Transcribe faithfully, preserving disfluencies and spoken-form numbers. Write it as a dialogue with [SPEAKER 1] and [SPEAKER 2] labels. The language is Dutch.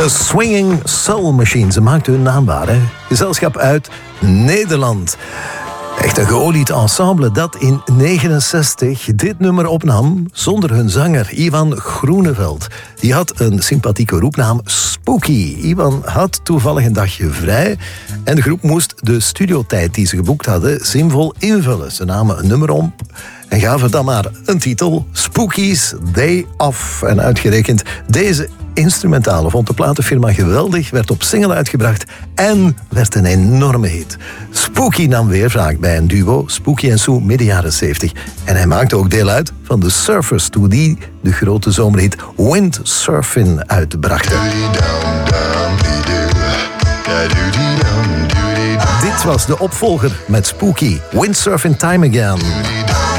[SPEAKER 1] De Swinging Soul Machine. Ze maakten hun naam waar, hè? Gezelschap uit Nederland. Echt een geolied ensemble dat in negenenzestig dit nummer opnam zonder hun zanger Ivan Groeneveld. Die had een sympathieke roepnaam Spooky. Ivan had toevallig een dagje vrij en de groep moest de studiotijd die ze geboekt hadden zinvol invullen. Ze namen een nummer op en gaven dan maar een titel: Spooky's Day Off. En uitgerekend deze instrumentale vond de platenfirma geweldig, werd op single uitgebracht en werd een enorme hit. Spooky nam weer wraak bij een duo, Spooky en Sue, midden jaren zeventig. En hij maakte ook deel uit van de Surfers, toen die de grote zomerhit Windsurfin' uitbrachten. Dit was de opvolger met Spooky, Windsurfin' Time Again.